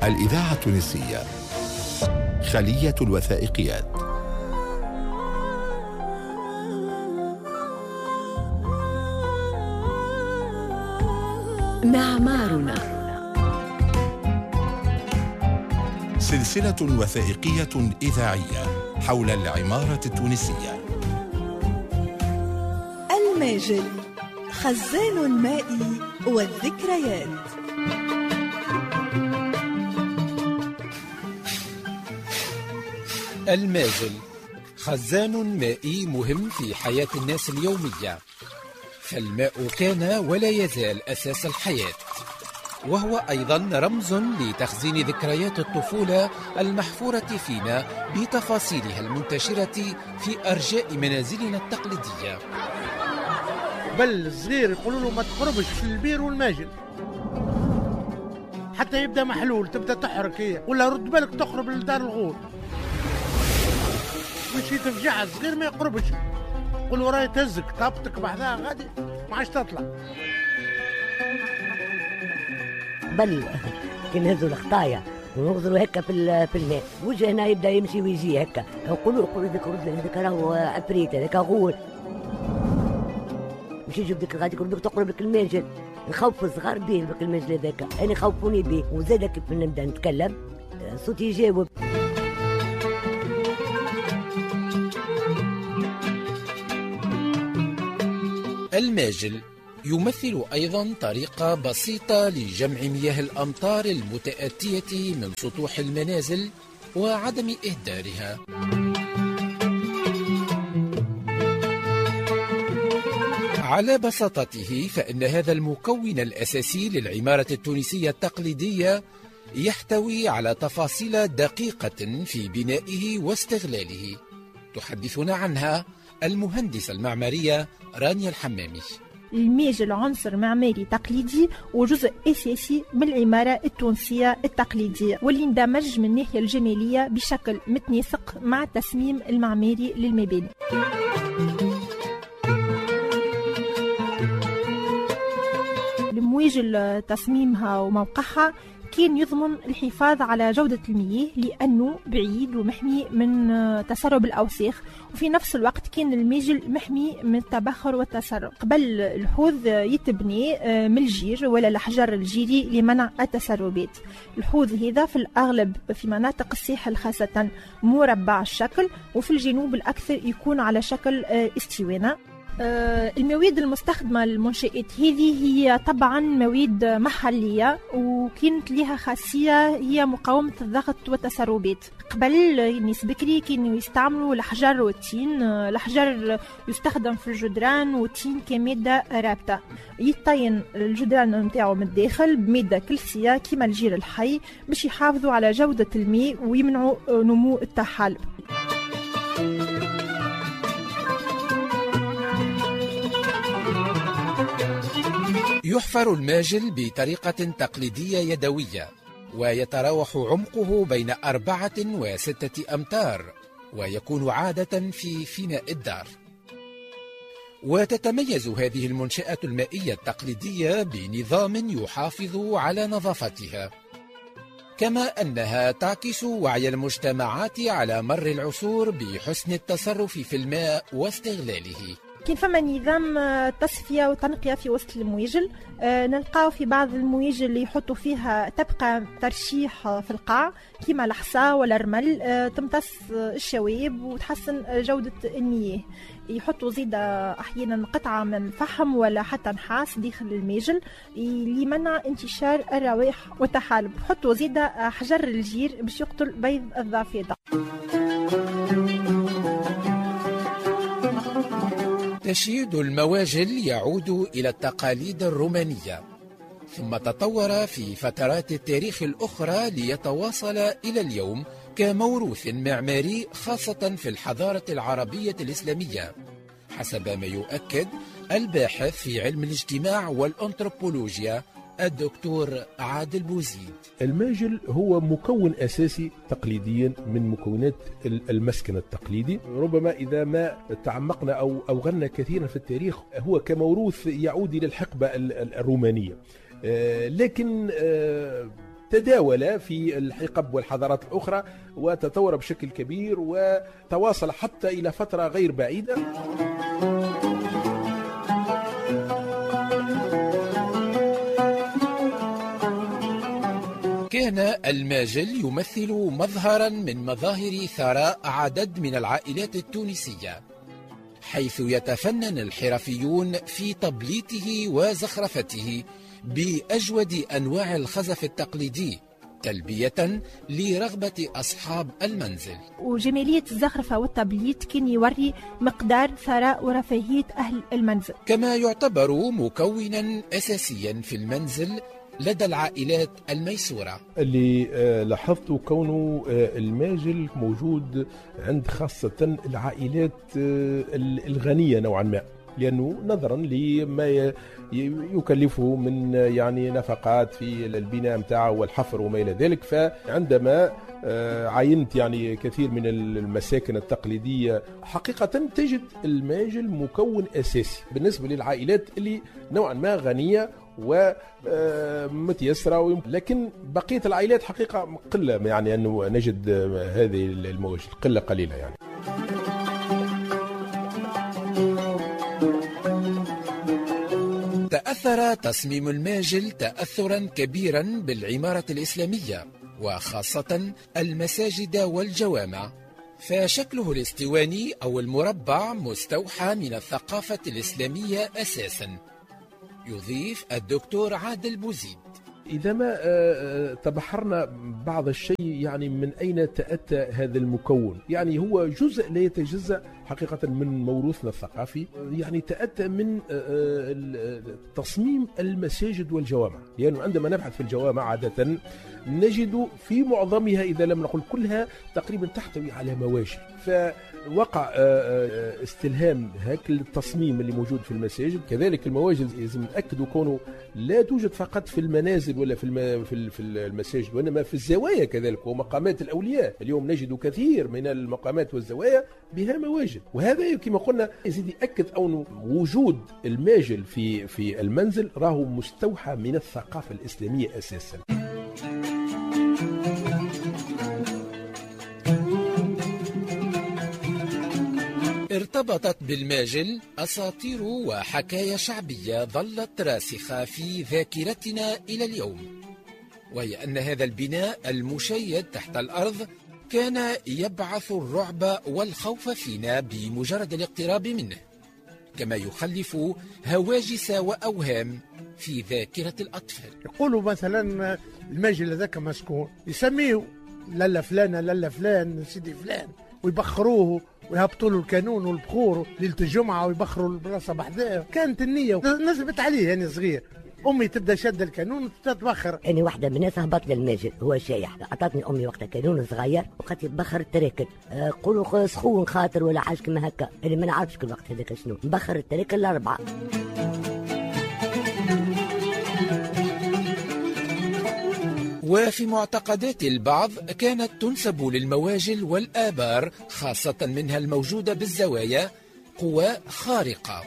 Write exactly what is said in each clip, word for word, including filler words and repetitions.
الإذاعة التونسية خلية الوثائقيات. معمارنا، سلسلة وثائقية إذاعية حول العمارة التونسية. الماجل، خزان الماء والذكريات. الماجل خزان مائي مهم في حياة الناس اليومية، فالماء كان ولا يزال أساس الحياة، وهو أيضا رمز لتخزين ذكريات الطفولة المحفورة فينا بتفاصيلها المنتشرة في أرجاء منازلنا التقليدية. بل الصغير يقولوا له ما تقربش في البير والماجل حتى يبدأ محلول، تبدأ تحرك هي، ولا رد بالك تقرب لدار الغول، مشي تفجع الصغير ما يقربش، قول له راهي تهزك طابتك بعدها غادي ما عادش تطلع. بل كي نهزوا الخطايا ونغزروا هكا في في الماء، وجهنا يبدا يمشي ويجي هكا، نقولوا نقولوا ذاك هذاك راهو عفريت، هذاك غول، مش يجيب ديك غادي يقول لك تقرب لك الماجل، نخوف الصغار به بك الماجل هذاك، انا خوفوني به، وزاد كيف نبدا نتكلم صوتي يجاوب. الماجل يمثل أيضا طريقة بسيطة لجمع مياه الأمطار المتأتية من سطوح المنازل وعدم إهدارها. على بساطته فإن هذا المكون الأساسي للعمارة التونسية التقليدية يحتوي على تفاصيل دقيقة في بنائه واستغلاله، تحدثنا عنها المهندسة المعمارية رانيا الحمامي. الماجل عنصر معماري تقليدي وجزء أساسي من العمارة التونسية التقليدية، واللي اندمج من الناحية الجمالية بشكل متناسق مع التصميم المعماري للمباني. المواجل تصميمها وموقعها كان يضمن الحفاظ على جودة المياه لأنه بعيد ومحمي من تسرب الأوساخ، وفي نفس الوقت كان الماجل محمي من التبخر والتسرب. قبل الحوض يتبني من الجير ولا الحجر الجيري لمنع التسربات. الحوض هذا في الأغلب في مناطق الساحل خاصة مربع الشكل، وفي الجنوب الأكثر يكون على شكل استوانة. المواد المستخدمة للمنشآت هذه هي طبعا مواد محلية، وكانت لها خاصية هي مقاومة الضغط والتسربات. قبل الناس بكري كانوا يستعملوا الحجر والتين. الحجر يستخدم في الجدران والتين كمادة رابطة، يطين الجدران نتاعو من الداخل بمادة كلسية كما الجير الحي باش يحافظوا على جودة الماء ويمنعوا نمو الطحالب. يحفر الماجل بطريقة تقليدية يدوية، ويتراوح عمقه بين أربعة وستة أمتار، ويكون عادة في فناء الدار. وتتميز هذه المنشآت المائية التقليدية بنظام يحافظ على نظافتها، كما أنها تعكس وعي المجتمعات على مر العصور بحسن التصرف في الماء واستغلاله. كاين فما نظام تصفية وتنقية في وسط المواجل. آه نلقاو في بعض المواجل اللي يحطوا فيها تبقى ترشيح في القاع كيما الحصى ولا الرمل، آه تمتص الشوائب وتحسن جودة المياه. يحطوا زيادة أحيانا قطعة من فحم ولا حتى نحاس داخل الماجل لمنع انتشار الروائح والتحالب. يحطوا زيادة حجر الجير باش يقتل بيض الضفادع. تشييد المواجل يعود إلى التقاليد الرومانية، ثم تطور في فترات التاريخ الأخرى ليتواصل إلى اليوم كموروث معماري خاصة في الحضارة العربية الإسلامية، حسب ما يؤكد الباحث في علم الاجتماع والأنثروبولوجيا الدكتور عادل بوزيد. الماجل هو مكون أساسي تقليديا من مكونات المسكن التقليدي. ربما إذا ما تعمقنا أو أوغلنا كثيرا في التاريخ هو كموروث يعود إلى الحقبة الرومانية، لكن تداول في الحقب والحضارات الأخرى وتطور بشكل كبير وتواصل حتى إلى فترة غير بعيدة. كان الماجل يمثل مظهرا من مظاهر ثراء عدد من العائلات التونسية، حيث يتفنن الحرفيون في تبليطه وزخرفته بأجود أنواع الخزف التقليدي تلبية لرغبة أصحاب المنزل. وجمالية الزخرفة والتبليط كان يوري مقدار ثراء ورفاهية أهل المنزل، كما يعتبر مكونا أساسيا في المنزل لدى العائلات الميسورة. اللي لاحظته كونه الماجل موجود عند خاصة العائلات الغنية نوعا ما، لأنه نظرا لما يكلفه من يعني نفقات في البناء متاعه والحفر وما إلى ذلك. فعندما عينت يعني كثير من المساكن التقليدية حقيقة تجد الماجل مكون أساسي بالنسبة للعائلات اللي نوعا ما غنية ومتيسرة، لكن بقية العائلات حقيقة قلة يعني أنه نجد هذه المواجل قلة قليلة يعني. تأثر تصميم الماجل تأثرا كبيرا بالعمارة الإسلامية وخاصة المساجد والجوامع، فشكله الاسطواني أو المربع مستوحى من الثقافة الإسلامية أساسا، يضيف الدكتور عادل بوزيد. إذا ما تبحرنا بعض الشيء يعني من أين تأتى هذا المكون، يعني هو جزء لا يتجزأ حقيقة من موروثنا الثقافي، يعني تأتى من تصميم المساجد والجوامع، لأنه يعني عندما نبحث في الجوامع عادة نجد في معظمها إذا لم نقل كلها تقريبا تحتوي على مواجل، فوقع استلهام هاك التصميم اللي موجود في المساجد. كذلك المواجل لازم نأكد كونه لا توجد فقط في المنازل ولا في في المساجد، وإنما في الزوايا كذلك ومقامات الأولياء. اليوم نجد كثير من المقامات والزوايا بها مواجل، وهذا كما قلنا يزيد يأكد أن وجود الماجل في في المنزل راهو مستوحى من الثقافة الإسلامية أساسا. ارتبطت بالماجل أساطير وحكايا شعبية ظلت راسخة في ذاكرتنا إلى اليوم، وهي أن هذا البناء المشيد تحت الأرض كان يبعث الرعب والخوف فينا بمجرد الاقتراب منه، كما يخلف هواجس وأوهام في ذاكرة الأطفال. يقولوا مثلا الماجل هذاك مسكون يسميه لالا فلانة لالا فلان سيدي فلان، ويبخروه ويهبطوا له الكانون والبخور ليلة الجمعة ويبخروا البلاصة بحذاه. كانت النية نزلت عليه يعني صغير، امي تبدا شد الكانون وتتبخر. انا واحده من الناس هبط للماجل هو شايح، عطاتني امي وقتها كانون صغير وقت يتبخر التراكن، قولوا سخون خاطر ولا حاجه كما هكا، اللي ما نعرفش كل وقت هذاك شنو، مبخر التراكن الاربعه. وفي معتقدات البعض كانت تنسب للمواجل والآبار خاصة منها الموجودة بالزوايا قوى خارقة.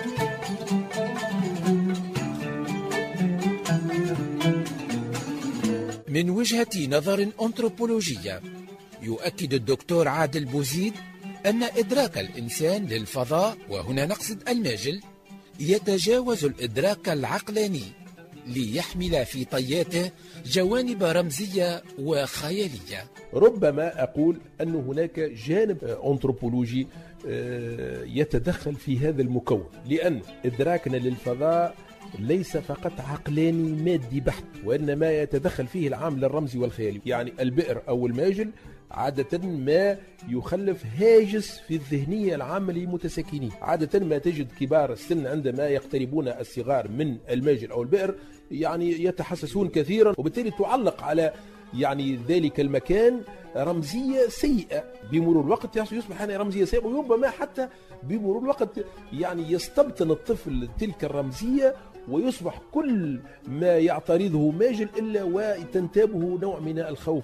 من وجهة نظر أنثروبولوجية يؤكد الدكتور عادل بوزيد أن إدراك الإنسان للفضاء، وهنا نقصد الماجل، يتجاوز الإدراك العقلاني ليحمل في طياته جوانب رمزية وخيالية. ربما أقول أن هناك جانب أنثروبولوجي يتدخل في هذا المكون، لأن إدراكنا للفضاء ليس فقط عقلاني مادي بحت، وإنما يتدخل فيه العامل الرمزي والخيالي. يعني البئر أو الماجل عادة ما يخلف هاجس في الذهنية العامة للمتساكنين. عادة ما تجد كبار السن عندما يقتربون الصغار من الماجل أو البئر يعني يتحسسون كثيرا، وبالتالي تعلق على يعني ذلك المكان رمزية سيئة. بمرور الوقت يصبح هذه رمزية سيئة، وربما حتى بمرور الوقت يعني يستبطن الطفل تلك الرمزية ويصبح كل ما يعترضه ماجل إلا وتنتابه نوع من الخوف.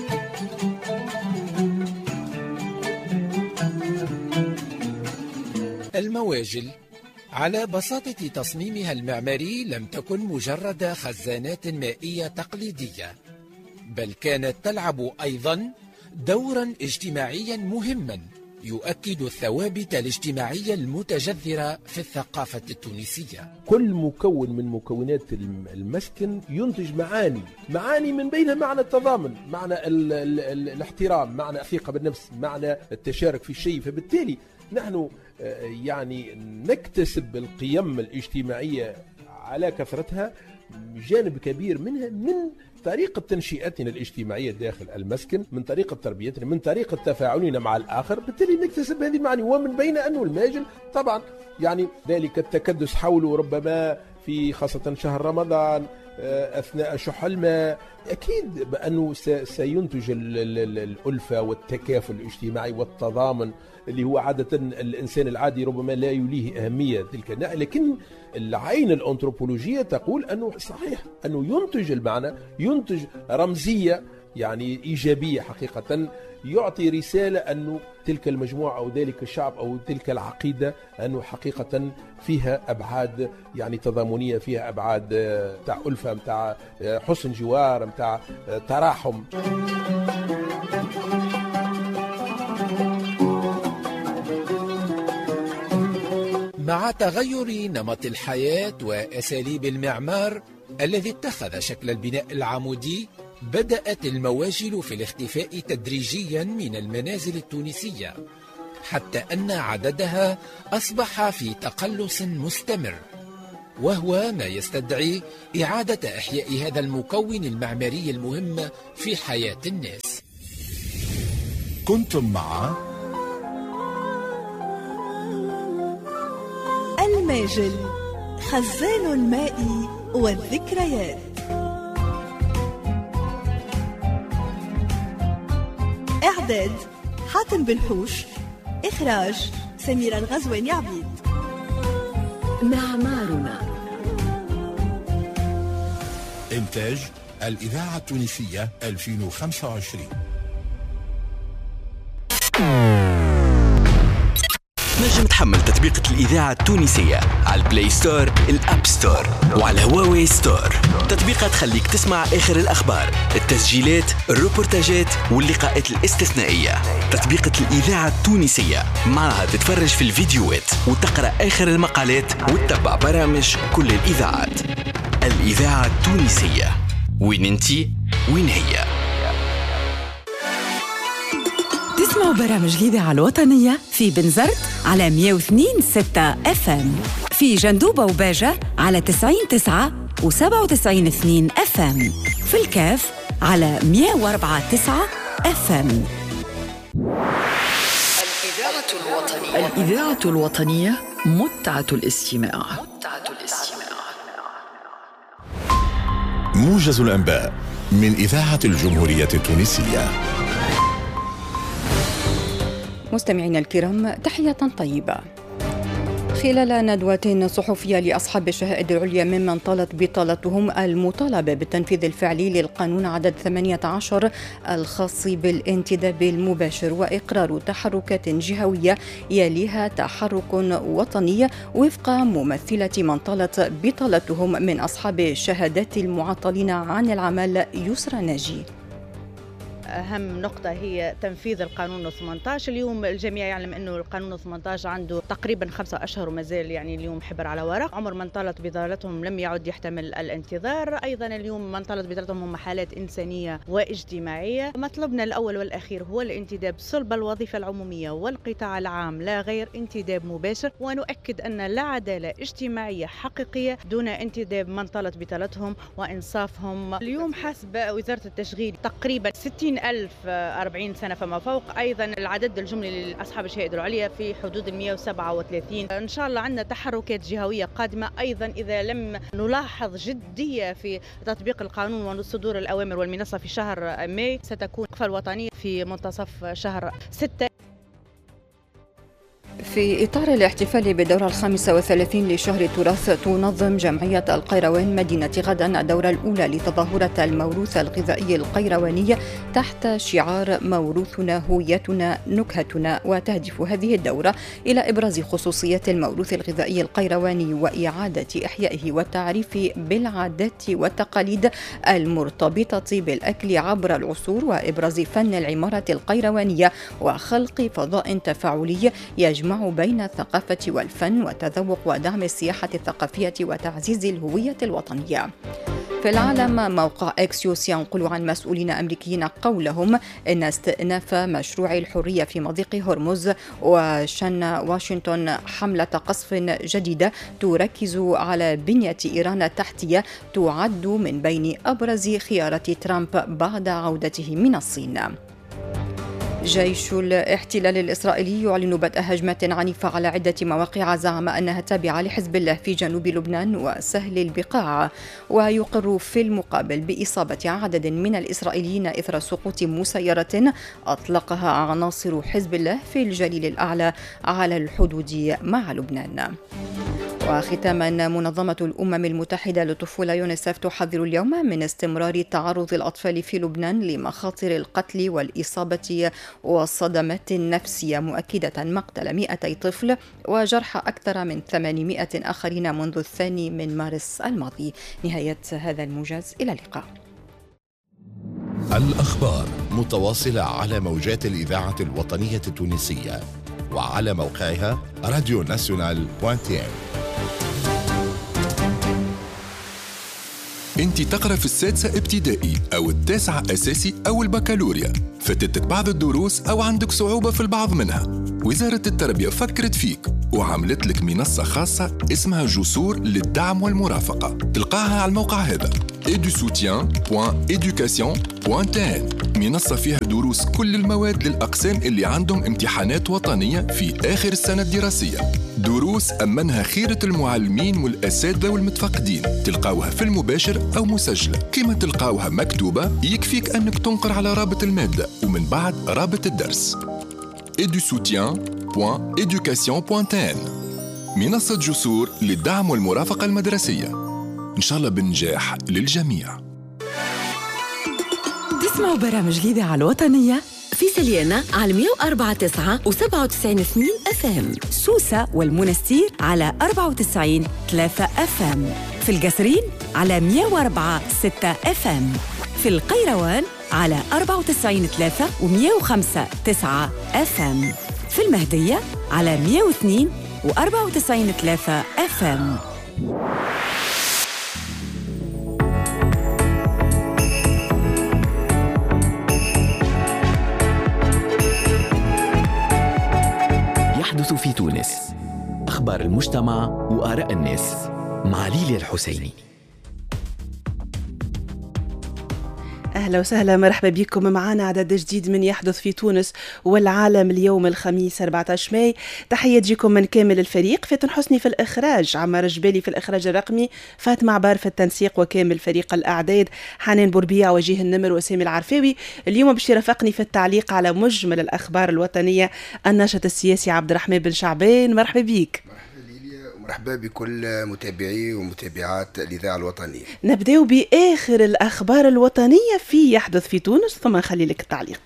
المواجل على بساطة تصميمها المعماري لم تكن مجرد خزانات مائية تقليدية، بل كانت تلعب أيضا دورا اجتماعيا مهما يؤكد الثوابت الاجتماعية المتجذرة في الثقافة التونسية. كل مكون من مكونات المسكن ينتج معاني معاني من بينها معنى التضامن، معنى ال ال ال الاحترام، معنى الثقة بالنفس، معنى التشارك في الشيء. فبالتالي نحن يعني نكتسب القيم الاجتماعية على كثرتها، جانب كبير منها من طريقة تنشئتنا الاجتماعية داخل المسكن، من طريقة تربيتنا، من طريقة تفاعلنا مع الآخر. بالتالي نكتسب هذه المعاني، ومن بين أنه الماجل طبعا يعني ذلك التكدس حوله ربما في خاصة شهر رمضان أثناء شح الماء، أكيد بأنه سينتج الألفة والتكافل الاجتماعي والتضامن اللي هو عادة الإنسان العادي ربما لا يليه أهمية تلك الناحية. لكن العين الأنثروبولوجية تقول أنه صحيح أنه ينتج المعنى، ينتج رمزية يعني إيجابية حقيقة، يعطي رسالة أنه تلك المجموعة أو ذلك الشعب أو تلك العقيدة أنه حقيقة فيها أبعاد يعني تضامنية، فيها أبعاد متاع ألفة، متاع حسن جوار، متاع تراحم. مع تغير نمط الحياة وأساليب المعمار الذي اتخذ شكل البناء العمودي، بدأت المواجل في الاختفاء تدريجيا من المنازل التونسية، حتى أن عددها أصبح في تقلص مستمر، وهو ما يستدعي إعادة إحياء هذا المكون المعماري المهم في حياة الناس. كنتم مع الماجل، خزان الماء والذكريات. إعداد حاتم بن حوش، إخراج سميرة الغزواني عبيد. معمارنا، إنتاج الإذاعة التونسية ألفين وخمسة وعشرين. نجم تحمل تطبيقة الإذاعة التونسية على البلاي ستور، الأب ستور، وعلى هواوي ستور. تطبيقات تخليك تسمع آخر الأخبار، التسجيلات، الروبورتاجات واللقاءات الاستثنائية. تطبيقة الإذاعة التونسية معها تتفرج في الفيديوهات وتقرأ آخر المقالات وتتبع برامج كل الإذاعات. الإذاعة التونسية، وين انتي وين هي. تسمعوا برامج الإذاعة الوطنية في بنزرت على مية واثنين ستة اف ام، في جندوبة وباجة على تسعين تسعة وسبعة وتسعين اثنين اف ام، في الكاف على مية وأربعة تسعة اف ام. الإذاعة الوطنية، الإذاعة الوطنية، متعة الاستماع. متعة الاستماع. موجز الأنباء من إذاعة الجمهورية التونسية. مستمعينا الكرام، تحية طيبة. خلال ندوة صحفية لأصحاب الشهائد العليا ممن طالت بطالتهم المطالبة بالتنفيذ الفعلي للقانون عدد ثمانية عشر الخاص بالانتداب المباشر وإقرار تحركات جهوية يليها تحرك وطني وفق ممثلة من طالت بطالتهم من أصحاب الشهادات المعطلين عن العمل يسرى ناجي. أهم نقطة هي تنفيذ القانون ثمانية عشر. اليوم الجميع يعلم أنه القانون ثمانية عشر عنده تقريبا خمسة أشهر ومازال يعني اليوم حبر على ورق. عمر من طالت بضالتهم لم يعد يحتمل الانتظار. أيضا اليوم من طالت بضالتهم هم حالات إنسانية واجتماعية. مطلبنا الأول والأخير هو الانتداب صلب الوظيفة العمومية والقطاع العام، لا غير انتداب مباشر، ونؤكد أن لا عدالة اجتماعية حقيقية دون انتداب من طالت بضالتهم وإنصافهم. اليوم حسب وزارة التشغيل تقريبا ستين ألف أربعين سنة فما فوق. أيضا العدد الجملي لأصحاب الشهادة العليا في حدود مئة وسبعة وثلاثين. إن شاء الله عندنا تحركات جهوية قادمة. أيضا إذا لم نلاحظ جدية في تطبيق القانون وصدور الأوامر والمنصة في شهر ماي، ستكون وقفة الوطنية في منتصف شهر ستة. في إطار الاحتفال بالدورة الخامسة والثلاثين لشهر التراث، تنظم جمعية القيروان مدينة غدا الدورة الأولى لتظاهرة الموروث الغذائي القيرواني تحت شعار موروثنا هويتنا نكهتنا. وتهدف هذه الدورة إلى إبراز خصوصيات الموروث الغذائي القيرواني وإعادة إحيائه والتعريف بالعادات والتقاليد المرتبطة بالأكل عبر العصور، وإبراز فن العمارة القيروانية وخلق فضاء تفاعلي يجمع بين الثقافة والفن والتذوق ودعم السياحة الثقافية وتعزيز الهوية الوطنية. في العالم، موقع إكسيوس ينقل عن مسؤولين أمريكيين قولهم إن استئناف مشروع الحرية في مضيق هرمز وشن واشنطن حملة قصف جديدة تركز على بنية إيران التحتية تعد من بين أبرز خيارات ترامب بعد عودته من الصين. جيش الاحتلال الإسرائيلي يعلن بدء هجمات عنيفة على عدة مواقع زعم أنها تابعة لحزب الله في جنوب لبنان وسهل البقاع، ويقر في المقابل بإصابة عدد من الإسرائيليين إثر سقوط مسيرة أطلقها عناصر حزب الله في الجليل الأعلى على الحدود مع لبنان. وختاما، منظمة الأمم المتحدة للطفولة يونيسف تحذر اليوم من استمرار تعرض الأطفال في لبنان لمخاطر القتل والإصابة والصدمات النفسية، مؤكدة مقتل مئتي طفل وجرح أكثر من ثمانمائة آخرين منذ الثاني من مارس الماضي. نهاية هذا الموجز، إلى اللقاء. الأخبار متواصلة على موجات الإذاعة الوطنية التونسية وعلى موقعها راديو ناسيونال بوانتين. انت تقرأ في السادسة ابتدائي أو التاسعة أساسي أو البكالوريا، فاتتك بعض الدروس أو عندك صعوبة في البعض منها. وزارة التربية فكرت فيك وعملت لك منصة خاصة اسمها جسور للدعم والمرافقة، تلقاها على الموقع هذا ايدو سوتيان بوان إيدوكاسيون بوان تي إن. منصة فيها دروس كل المواد للأقسام اللي عندهم امتحانات وطنية في آخر السنة الدراسية. دروس أمنها خيرة المعلمين والأساتذة والمتفقدين، تلقاوها في المباشر أو مسجلة. كما تلقاوها مكتوبة يكفيك أنك تنقر على رابط المادة ومن بعد رابط الدرس ايدو سوتيان بوان إيدوكاسيون بوان تي إن. منصة جسور للدعم والمرافقة المدرسية، إن شاء الله بالنجاح للجميع. تسمعوا برامج الإذاعة الوطنية في سليانة على مئة وأربعة تسعة وسبعة وتسعين اثنين اف ام، سوسة والمنستير على أربعة وتسعين ثلاثة اف ام، في القصرين على مئة وأربعة ستة اف ام، في القيروان على أربعة وتسعين ثلاثة ومئة وخمسة تسعة اف ام، في المهدية على مئة واثنين وأربعة وتسعين ثلاثة اف ام. يحدث في تونس، أخبار المجتمع وآراء الناس مع ليلى الحسيني. أهلا وسهلا، مرحبا بكم معنا عدد جديد من يحدث في تونس والعالم اليوم الخميس أربعة عشر ماي. تحية تجيكم من كامل الفريق، فاتن حسني في الإخراج، عمار جبالي في الإخراج الرقمي، فاطمة عبار في التنسيق وكامل فريق الأعداد، حنان بوربيع وجيه النمر وسامي العرفاوي. اليوم باش يرافقني في التعليق على مجمل الأخبار الوطنية الناشط السياسي عبد الرحمن بن شعبان. مرحبا بيك. مرحبا بكل متابعي ومتابعات الإذاعة الوطنية. نبدأ بآخر الأخبار الوطنية في يحدث في تونس، ثم نخلي لك التعليق.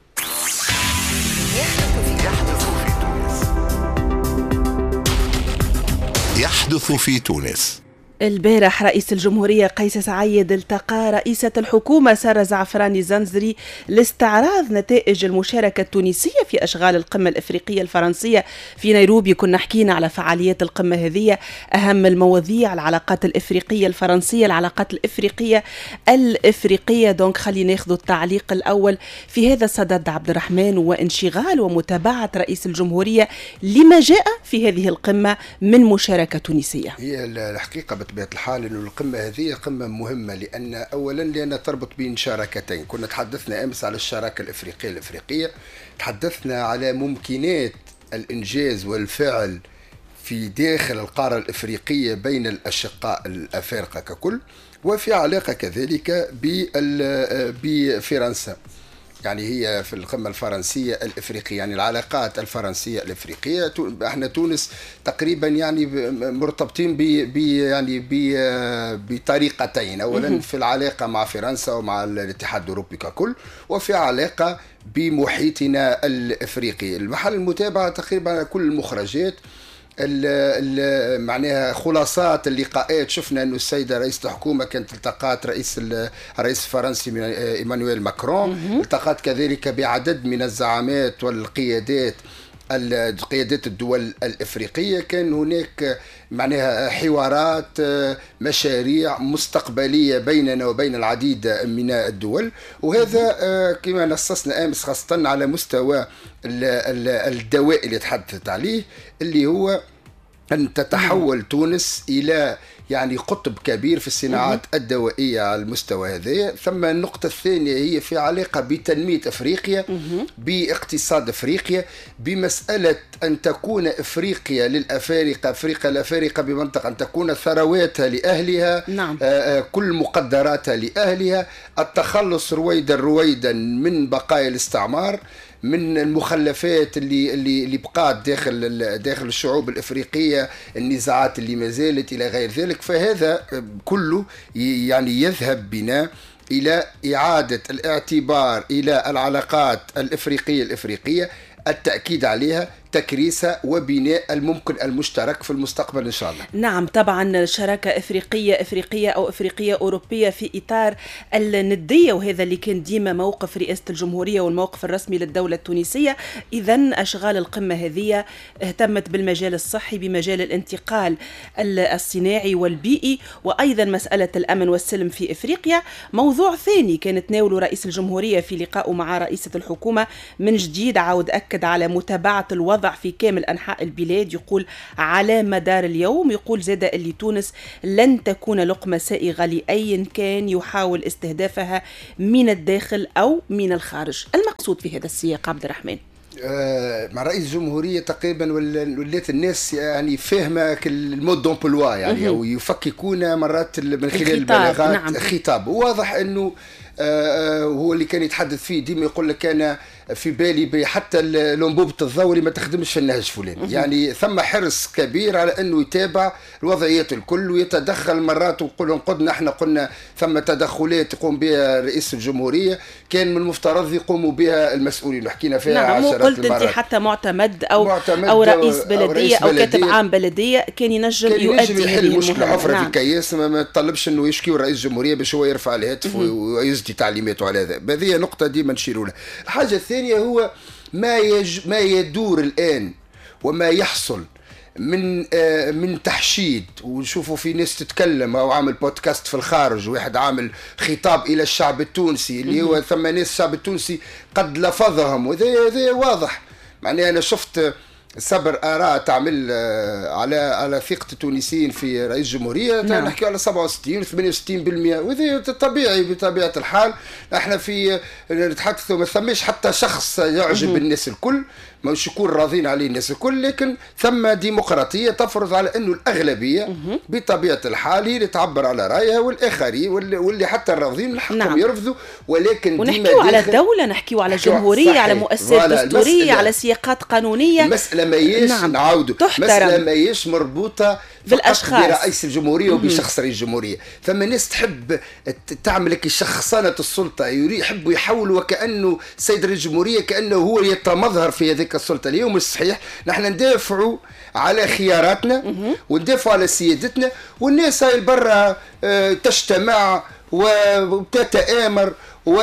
يحدث في تونس. البارح رئيس الجمهورية قيس سعيد التقى رئيسة الحكومة سارة زعفراني زنزري لاستعراض نتائج المشاركة التونسية في أشغال القمة الإفريقية الفرنسية في نيروبي. كنا حكينا على فعاليات القمة هذه، أهم المواضيع العلاقات الإفريقية الفرنسية، العلاقات الإفريقية الإفريقية. دونك خلينا ناخذ التعليق الأول في هذا الصدد عبد الرحمن، وانشغال ومتابعة رئيس الجمهورية لما جاء في هذه القمة من مشاركة تونسية. هي الحقيقة بطبيعة الحال أن القمة هذه قمة مهمة، لأن أولا لأنها تربط بين شراكتين. كنا تحدثنا أمس على الشراكة الإفريقية الإفريقية، تحدثنا على ممكنات الإنجاز والفعل في داخل القارة الإفريقية بين الأشقاء الأفارقة ككل، وفي علاقة كذلك بفرنسا. يعني هي في القمة الفرنسية الإفريقية، يعني العلاقات الفرنسية الإفريقية. احنا تونس تقريبا يعني مرتبطين ب يعني ب بطريقتين، أولا في العلاقة مع فرنسا ومع الاتحاد الأوروبي ككل، وفي علاقة بمحيطنا الإفريقي. المحل المتابعة تقريبا كل المخرجات، معناها خلاصات اللقاءات. شفنا انه السيده رئيسه الحكومه كانت التقات رئيس الرئيس الفرنسي ايمانويل ماكرون، التقت كذلك بعدد من الزعامات والقيادات قيادات الدول الافريقيه. كان هناك معناها حوارات مشاريع مستقبليه بيننا وبين العديد من الدول، وهذا كما نصصنا امس خاصه على مستوى الدواء اللي تحدثت عليه، اللي هو أن تتحول تونس إلى يعني قطب كبير في الصناعات الدوائية على المستوى هذا. ثم النقطة الثانية هي في علاقة بتنمية أفريقيا، باقتصاد أفريقيا، بمسألة أن تكون أفريقيا للأفارقة، أفريقيا الأفارقة بمنطقة أن تكون ثرواتها لأهلها، نعم. آآ كل مقدراتها لأهلها، التخلص رويدا رويدا من بقايا الاستعمار، من المخلفات اللي اللي اللي بقات داخل داخل الشعوب الافريقيه، النزاعات اللي ما زالت الى غير ذلك. فهذا كله يعني يذهب بنا الى اعاده الاعتبار الى العلاقات الافريقيه الافريقيه، التأكيد عليها، تكريسها، وبناء الممكن المشترك في المستقبل إن شاء الله. نعم طبعا شراكة إفريقية إفريقية أو إفريقية أوروبية في إطار الندية، وهذا اللي كان ديما موقف رئاسة الجمهورية والموقف الرسمي للدولة التونسية. إذن أشغال القمة هذه اهتمت بالمجال الصحي، بمجال الانتقال الصناعي والبيئي، وأيضا مسألة الأمن والسلم في إفريقيا. موضوع ثاني كانت تناوله رئيس الجمهورية في لقائه مع رئيسة الحكومة من جديد، عاود أكد على متابعة الوضع في كامل أنحاء البلاد، يقول على مدار اليوم. يقول زاد اللي تونس لن تكون لقمة سائغة لأي كان يحاول استهدافها من الداخل أو من الخارج. المقصود في هذا السياق عبد الرحمن؟ آه مع رئيس الجمهورية تقريبا ولات الناس يعني فاهمة المود دومبلوا، يعني أو يفككون مرات من خلال البلاغات. نعم. خطاب واضح أنه آه هو اللي كان يتحدث فيه ديما، يقول لك أنا في بالي حتى الانبوبة الضوء اللي ما تخدمش في النهج فلان. يعني ثم حرص كبير على انه يتابع الوضعيات الكل ويتدخل مرات، ويقول نقدنا احنا قلنا ثم تدخلات يقوم بها رئيس الجمهورية كان من المفترض يقوموا بها المسؤولين، وحكينا فيها نعم. عشرات قلت المرات. انت حتى معتمد او معتمد او رئيس بلدية او, رئيس او بلدية كاتب عام بلدية كان ينجم كان يؤدي هذه المشكلة. حفرة نعم. في الكياس ما يطلبش انه يشكي رئيس الجمهورية باش هو يرفع الهاتف ويزدي تعليماته على هذا. هذه نقطة ديما نشيروا لها. الحاجة الثانية هو ما يج ما يدور الآن وما يحصل من آه من تحشيد. ونشوفوا في ناس تتكلم او عامل بودكاست في الخارج، واحد عامل خطاب الى الشعب التونسي اللي هو ثم ناس الشعب التونسي قد لفظهم، وهذا هذا واضح. معناها انا شفت صبر آراء تعمل على على ثقة التونسيين في رئيس الجمهورية. نعم. نحكي على سبعة وستين و ثمانية وستين بالمئة، وهذا طبيعي بطبيعة الحال. احنا في نتحدثوا ما ثماش حتى شخص يعجب مم. الناس الكل، مش يكون راضين عليه الناس الكل، لكن ثم ديمقراطية تفرض على انه الأغلبية مم. بطبيعة الحال هي اللي تعبر على رأيها، والآخرين واللي, واللي حتى الراضين الحقهم نعم. يرفضوا. ولكن ونحكيوا على الدولة، نحكيوا على جمهورية، على مؤسسات دستورية، على سياقات قانونية. مسألة ما يش نعم. نعاودوا مسألة ما يش مربوطة بالاشخاص برئيس الجمهوريه وبشخص رئيس الجمهوريه. فما ناس تحب تعمل لك شخصنه السلطه، يحبوا يحولوا وكانه السيد رئيس الجمهوريه كانه هو يتمظهر في هذيك السلطه. اليوم الصحيح نحن ندافعوا على خياراتنا وندافعوا على سيادتنا، والناس هاي برا تجتمع وتتآمر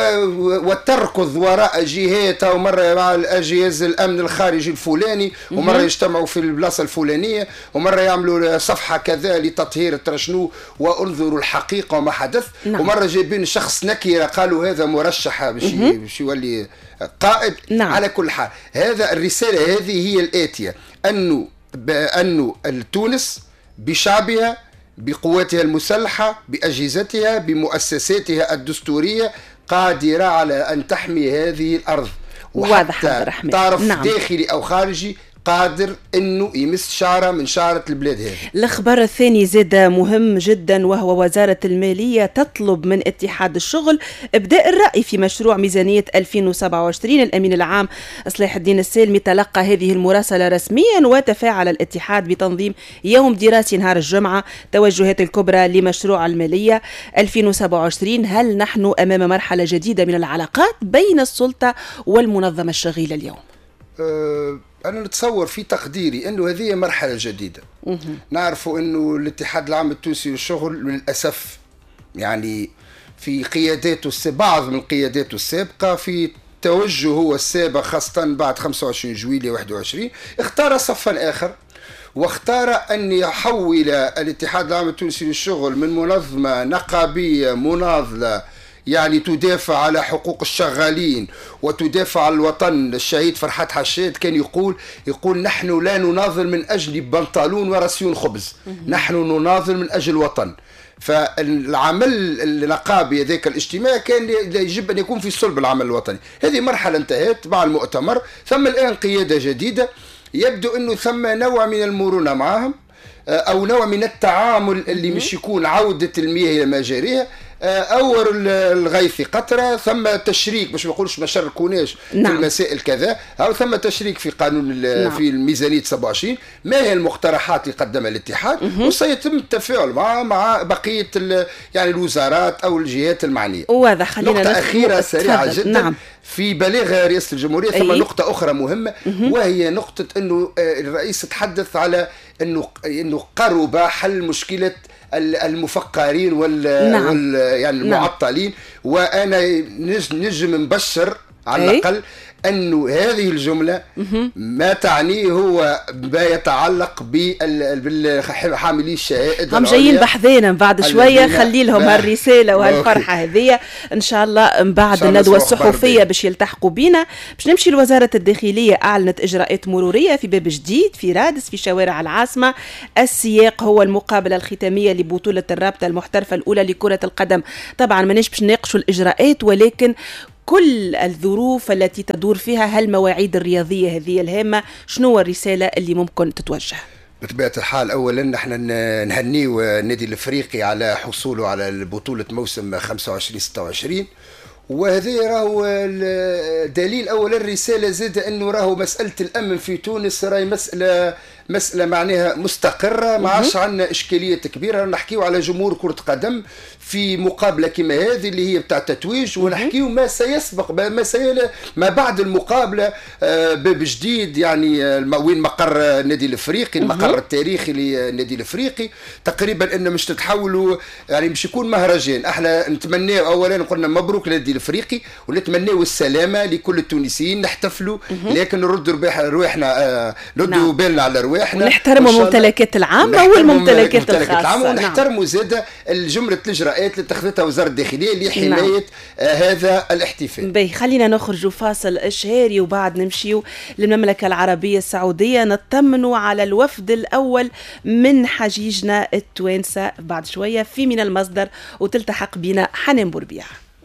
وتركض وراء جهات، أو مرة مع الأجهزة الأمن الخارجي الفلاني، ومرة يجتمعوا في البلاصة الفلانية، ومرة يعملوا صفحة كذا لتطهير ترشنو وانظروا الحقيقة وما حدث. نعم. ومرة جايبين شخص نكرة قالوا هذا مرشح باش يولي قائد. نعم. على كل حال هذا الرسالة هذه هي الآتية، أنه بأنه تونس بشعبها بقواتها المسلحة بأجهزتها بمؤسساتها الدستورية قادرة على أن تحمي هذه الأرض، وحتى طرف نعم. داخلي أو خارجي قادر انه يمس شعره من شعره البلاد هذه. الخبر الثاني زاد مهم جدا، وهو وزاره الماليه تطلب من اتحاد الشغل ابداء الراي في مشروع ميزانيه ألفين وسبعة وعشرين. الامين العام صلاح الدين السالمي تلقى هذه المراسله رسميا، وتفاعل الاتحاد بتنظيم يوم دراسي نهار الجمعه. توجهات الكبرى لمشروع الماليه ألفين وسبعة وعشرين: هل نحن امام مرحله جديده من العلاقات بين السلطه والمنظمه الشغيله اليوم؟ أه أنا نتصور في تقديري أنه هذه مرحلة جديدة. نعرفوا أنه الاتحاد العام التونسي للشغل للأسف يعني في قياداته بعض من قياداته السابقة في توجهه السابق خاصة بعد خمسة وعشرين جويلية واحد وعشرين اختار صفا آخر، واختار أن يحول الاتحاد العام التونسي للشغل من منظمة نقابية مناضلة يعني تدافع على حقوق الشغالين وتدافع على الوطن. الشهيد فرحات حشاد كان يقول يقول نحن لا نناضل من أجل بنطلون ورسيون خبز، نحن نناضل من أجل الوطن. فالعمل النقابي ذاك الاجتماع كان يجب أن يكون في صلب العمل الوطني. هذه مرحلة انتهت مع المؤتمر، ثم الآن قيادة جديدة يبدو أنه ثم نوع من المرونة معهم أو نوع من التعامل اللي مش يكون عودة المياه إلى مجاريها. أور الغيث قطرة، ثم تشريك باش ما نقولش ما شاركوناش نعم. في المسائل كذا، أو ثم تشريك في قانون نعم. في الميزانية سبعة وعشرين. ما هي المقترحات اللي قدمها الاتحاد؟ وسيتم التفاعل مع مع بقية يعني الوزارات أو الجهات المعنية. واضح. خلينا نقطة أخيرة سريعة جدا نعم. في بلاغ رئاسة الجمهورية ثم أي. نقطة أخرى مهمة مه. وهي نقطة أنه الرئيس تحدث على أنه أنه قرب حل مشكلة المفقرين وال, نعم. وال يعني المعطلين نعم. وانا نجم نبشر على الاقل أنه هذه الجملة ما تعنيه هو ما يتعلق بحاملي الشهائد. هم جايين بحذينا بعد شوية، خلي لهم هالرسالة وهالفرحة هذه إن شاء الله من بعد الندوة الصحفية باش يلتحقوا بينا. باش نمشي لوزارة الداخلية، أعلنت إجراءات مرورية في باب جديد في رادس في شوارع العاصمة. السياق هو المقابلة الختامية لبطولة الرابطة المحترفة الأولى لكرة القدم. طبعا ما نش باش نناقشوا الإجراءات، ولكن كل الظروف التي تدور فيها هالمواعيد الرياضية هذه الهامة، شنو الرسالة اللي ممكن تتوجه؟ بطبيعة الحال أولا نحن نهنيو النادي الأفريقي على حصوله على بطولة موسم خمسة وعشرين ستة وعشرين، وهذا راهو دليل أولا الرسالة زاد أنه راهو مسألة الأمن في تونس راهي مسألة مسألة معناها مستقرة، ما عادش عندنا إشكاليات كبيرة. نحكيو على جمهور كرة قدم في مقابلة كما هذه اللي هي بتاع تتويج، ونحكيو ما سيسبق ما سيلا ما بعد المقابلة باب جديد يعني وين مقر النادي الأفريقي، المقر التاريخي للنادي الأفريقي. تقريبا أن مش تتحولوا يعني مش يكون مهرجان. احنا نتمنى أولا قلنا مبروك للنادي الأفريقي، ونتمنى السلامة لكل التونسيين، نحتفلوا لكن نردوا رواحنا نردوا بالنا على رواحنا، ونحترموا الممتلكات العامة والممتلكات الخاصة، ونحترموا زادة الجملة الإجراءات اللي اتخذتها وزارة الداخلية لحماية نعم. آه هذا الاحتفال. باهي خلينا نخرجوا فاصل إشهاري وبعد نمشيو للمملكة العربية السعودية، نطمنوا على الوفد الأول من حجيجنا التوانسة بعد شوية في من المصدر، وتلتحق بنا حنان بوربيع.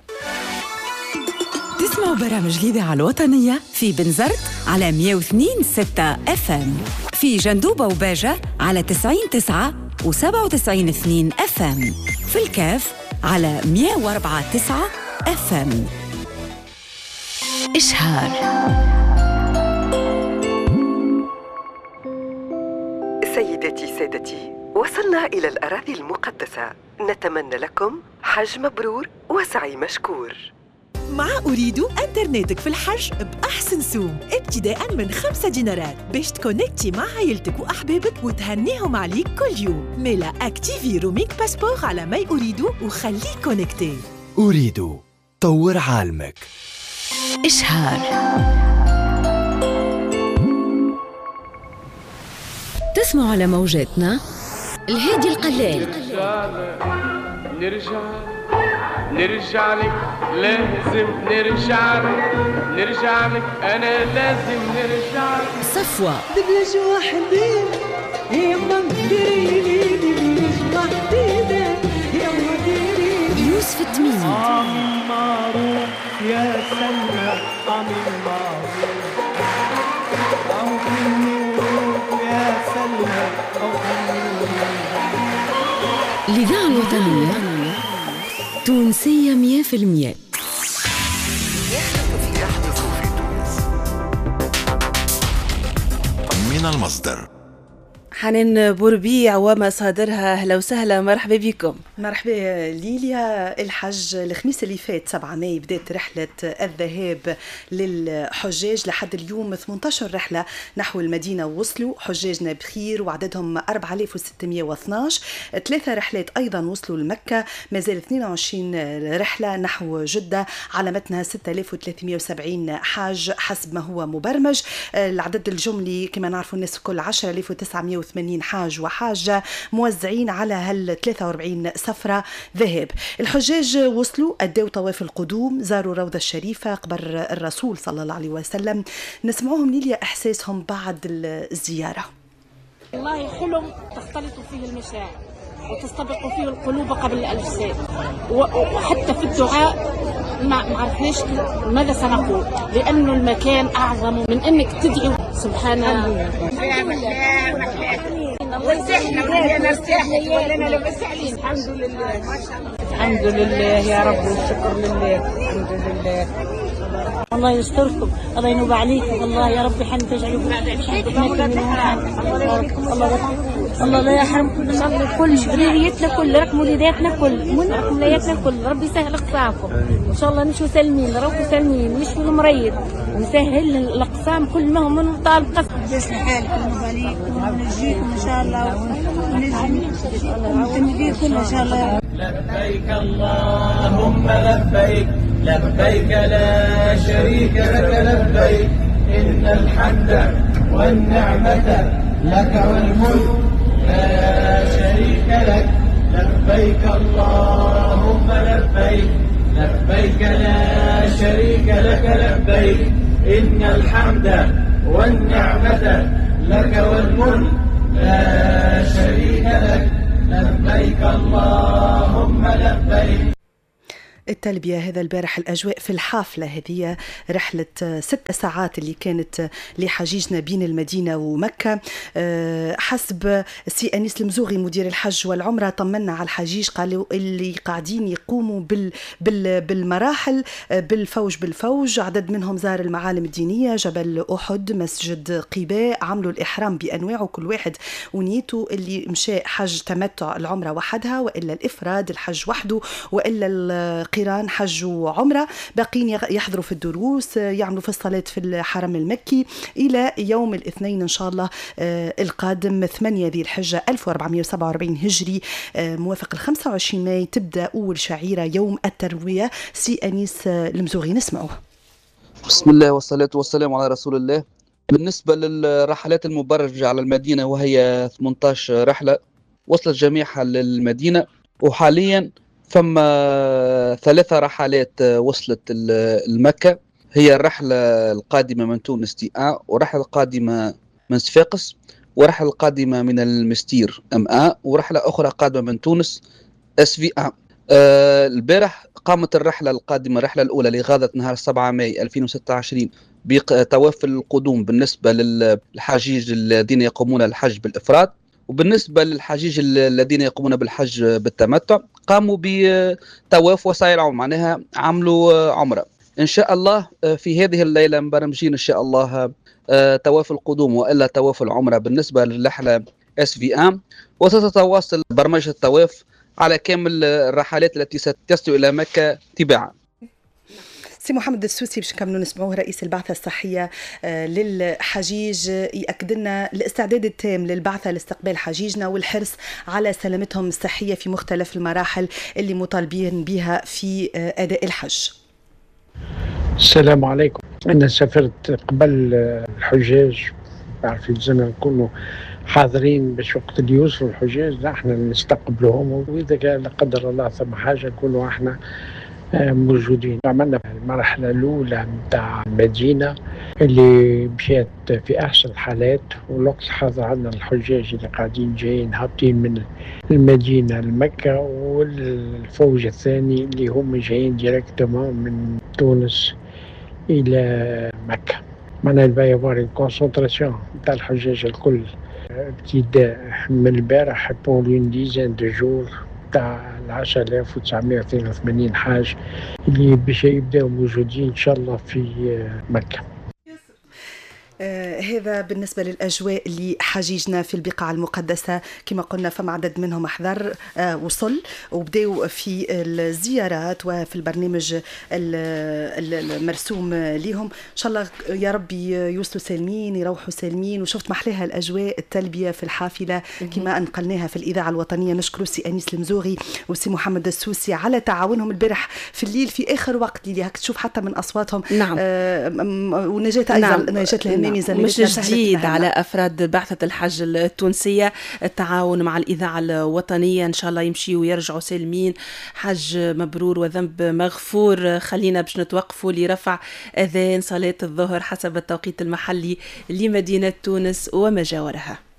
تسمعوا برامج الإذاعة الوطنية في بنزرت على مية واثنين ستة اف ام، في جندوبة وباجة على تسعين تسعة وسبعة وتسعين اثنين اف ام، في الكاف على مية وأربعة تسعة اف ام. إشهار. سيداتي سادتي، وصلنا إلى الأراضي المقدسة، نتمنى لكم حج مبرور وسعي مشكور. مع أريد أنترنتك في الحج بأحسن سوم ابتداء من خمسة دينارات باش تكونكتي مع عائلتك وأحبابك وتهنيهم عليك كل يوم. ميلا أكتيفي روميك باسبور على ماي أريد وخليك كونكتي. أريد طور عالمك. إشهار. تسمع على موجاتنا الهادي القلال. نرجع نرجع لك، لازم نرجع لك، نرجع لك، أنا لازم نرجع لك. صفوة دبلج وحدين يما ديري دبلج وحدين يما ديري. يوسف التميمي. عمي معروف يا سلمى، عمي معروف، عمي الإذاعة الوطنية تونسية مية في المية. من المصدر حنان بوربيع ومصادرها. اهلا وسهلا، مرحبا بكم. مرحبا ليليا. الحج الخميس اللي فات سبعة ماي بدات رحلة الذهاب للحجاج. لحد اليوم ثمانية عشر رحلة نحو المدينة وصلوا حجاجنا بخير وعددهم أربعة آلاف وستمائة واثني عشر. ثلاثة رحلات أيضا وصلوا لمكة، مازال اثنين وعشرين رحلة نحو جدة، على متنها ستة آلاف وثلاثمائة وسبعين حاج حسب ما هو مبرمج. العدد الجملي كما نعرفوا الناس الكل عشرة آلاف وتسعمائة وثمانين حاج وحاجة موزعين على هال ثلاثة وأربعين سفرة ذهاب. الحجاج وصلوا أدوا طواف القدوم، زاروا روضة الشريفة قبر الرسول صلى الله عليه وسلم. نسمعوهم ليليا إحساسهم بعد الزيارة. والله حلم تختلط فيه المشاعر وتستبق فيه القلوب قبل الألف سنة، وحتى في الدعاء ما عرفناش ماذا سنقول، لأنه المكان أعظم من أنك تدعي. سبحان الله. ارتحنا ولينا ارتحنا ولينا لبس علينا. الحمد لله الحمد لله يا رب والشكر لله. الحمد لله. الله يستركم، الله ينوب عليكم، الله يا رب حن تجعلكم الله لا يحرمكم من كل ذريتنا كل رقم وليداتنا كل من رقم ولاياتنا كل. ربي يسهل اقسامكم ان شاء الله، نمشوا سالمين نروحوا سالمين، نشفوا المريض ونسهل الاقسام كل ما هو من طالب قسم. يصلح حالكم ونوب عليكم ونجيكم ان شاء الله ونجيكم ان شاء الله. لبيك اللهم لبيك لبيك لا شريك لك لبيك إن الحمد والنعمة لك والملك لا شريك لك. لبيك اللهم لبيك لبيك لا شريك لك لبيك إن الحمد والنعمة لك والملك لا شريك لك. لبيك اللهم لبيك. التلبية هذا البارح الأجواء في الحافلة هذه رحلة ست ساعات اللي كانت لحجيجنا بين المدينة ومكة. حسب السي أنيس المزوغي مدير الحج والعمرة طمنا على الحجيج، قالوا اللي قاعدين يقوموا بال بال بالمراحل بالفوج بالفوج. عدد منهم زار المعالم الدينية، جبل أحد، مسجد قباء، عملوا الإحرام بأنواعه كل واحد ونيته. اللي مشى حج تمتع العمرة وحدها، وإلا الإفراد الحج وحده، وإلا قيران حج وعمرة. باقين يحضروا في الدروس، يعملوا في الصلاة في الحرم المكي إلى يوم الاثنين إن شاء الله القادم ثمانية ذي الحجة ألف وأربعمائة وسبعة وأربعين هجري موافق الخمسة وعشرين ماي تبدأ أول شعيرة يوم التروية. سي أنيس المزوغي نسمعه. بسم الله والصلاة والسلام على رسول الله. بالنسبة للرحلات المبرجة على المدينة وهي ثمانية عشر رحلة وصلت جميعها للمدينة، وحاليا فما ثلاثة رحلات وصلت المكة. هي الرحلة القادمة من تونس تي آ، ورحلة القادمة من صفاقس، ورحلة القادمة من المستير ام آ، ورحلة أخرى قادمة من تونس اس في آ. آه البارح قامت الرحلة القادمة الرحلة الأولى اللي غادت نهار سبعة ماي ألفين وستة وعشرين بطواف القدوم بالنسبة للحجيج الذين يقومون الحج بالإفراد، وبالنسبة للحجيج الذين يقومون بالحج بالتمتع قاموا بطواف وسعي العمرة، معناها عملوا عمرة. إن شاء الله في هذه الليلة مبرمجين إن شاء الله طواف القدوم وإلا طواف العمرة بالنسبة للرحلة اس في ام، وستتواصل برمجة الطواف على كامل الرحلات التي ستصل إلى مكة تباعا. سي محمد السوسي باش نكملوا نسمعوه رئيس البعثة الصحية للحجيج يأكد لنا الاستعداد التام للبعثة لاستقبال حجيجنا والحرص على سلامتهم الصحية في مختلف المراحل اللي مطالبين بها في أداء الحج. السلام عليكم. أنا سافرت قبل الحجاج، بعرف لازم نكونوا حاضرين باش وقت اللي يوصلوا الحجاج احنا نستقبلهم، وإذا كان لا قدر الله ثم حاجة نكونوا احنا موجودين. عملنا المرحلة الأولى متاع المدينة اللي مشيت في أحسن الحالات، والوقت الحاضر عندنا الحجاج اللي قاعدين جايين هابطين من المدينة لمكة، والفوج الثاني اللي هم جايين ديريكتومون من تونس إلى مكة. معنا البايوار الكونسنتراسيون متاع الحجاج الكل ابتداء من البارح بون لون ديزان دو جور نتاع العشرة آلاف وتسعمائة واثنين وثمانين حاج اللي باش يبداو موجودين إن شاء الله في مكة. آه هذا بالنسبة للأجواء اللي حجيجنا في البقاع المقدسة. كما قلنا فما عدد منهم أحضر آه وصل وبدأوا في الزيارات وفي البرنامج المرسوم لهم. إن شاء الله يا ربي يوصلوا سالمين يروحوا سالمين. وشفت محلها الأجواء التلبية في الحافلة كما أنقلناها في الإذاعة الوطنية. نشكر سي أنيس المزوغي وسي محمد السوسي على تعاونهم البارح في الليل في آخر وقت اللي هك تشوف حتى من أصواتهم. نعم. آه ونجاة أيضا نعم. نجاة لها مش جديد على أفراد بعثة الحج التونسية التعاون مع الإذاعة الوطنية. إن شاء الله يمشي ويرجعوا سالمين. حج مبرور وذنب مغفور. خلينا باش نتوقفوا لرفع أذان صلاة الظهر حسب التوقيت المحلي لمدينة تونس وما جاورها.